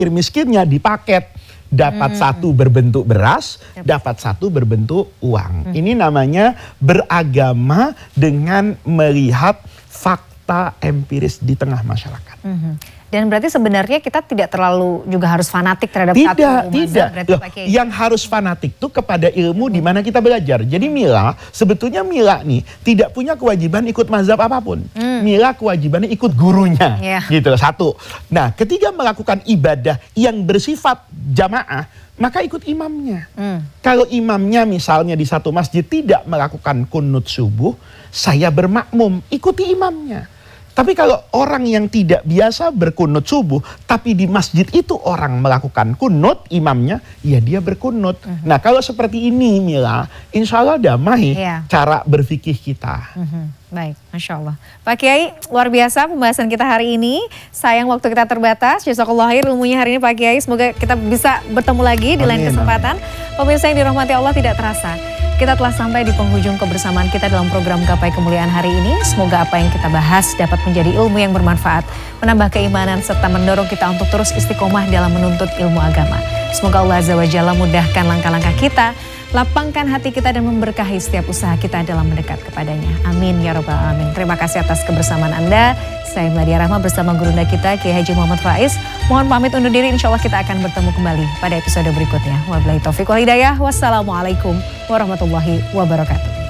miskinnya dipaket. Dapat satu berbentuk beras, dapat satu berbentuk uang. Ini namanya beragama dengan melihat fakta empiris di tengah masyarakat. Dan berarti sebenarnya kita tidak terlalu juga harus fanatik terhadap satu mazhab. Tidak. Loh, yang harus fanatik tuh kepada ilmu di mana kita belajar. Jadi Mila, sebetulnya Mila nih tidak punya kewajiban ikut mazhab apapun. Mila kewajibannya ikut gurunya. Gitu, satu. Nah, ketika melakukan ibadah yang bersifat jamaah, maka ikut imamnya. Kalau imamnya misalnya di satu masjid tidak melakukan kunut subuh, saya bermakmum, ikuti imamnya. Tapi kalau orang yang tidak biasa berkunut subuh, tapi di masjid itu orang melakukan kunut imamnya, ya dia berkunut. Nah kalau seperti ini Mila, insya Allah damai cara berfikih kita. Baik, Masya Allah. Pak Kiai, luar biasa pembahasan kita hari ini. Sayang waktu kita terbatas. Jazakallah khair ilmunya hari ini Pak Kiai. Semoga kita bisa bertemu lagi di lain kesempatan. Pemirsa yang dirahmati Allah, tidak terasa kita telah sampai di penghujung kebersamaan kita dalam program Gapai Kemuliaan hari ini. Semoga apa yang kita bahas dapat menjadi ilmu yang bermanfaat, menambah keimanan, serta mendorong kita untuk terus istiqomah dalam menuntut ilmu agama. Semoga Allah Azza wa Jalla mudahkan langkah-langkah kita, lapangkan hati kita dan memberkahi setiap usaha kita dalam mendekat kepadanya. Amin ya Rabbal Alamin. Terima kasih atas kebersamaan Anda. Saya Meladia Rahma bersama gurunda kita Kiai Haji Muhammad Faiz. Mohon pamit undur diri, insya Allah kita akan bertemu kembali pada episode berikutnya. Wabillahi taufiq wal hidayah. Wassalamualaikum warahmatullahi wabarakatuh.